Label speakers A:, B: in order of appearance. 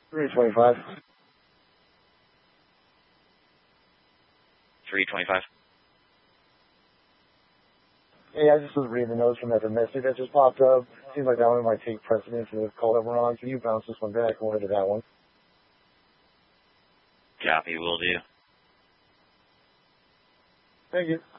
A: 325.
B: 325.
A: Hey, I just was reading the notes from that message that just popped up. Seems like that one might take precedence for the call that we're on. Can you bounce this one back over to that one?
B: Copy, will do.
A: Thank you.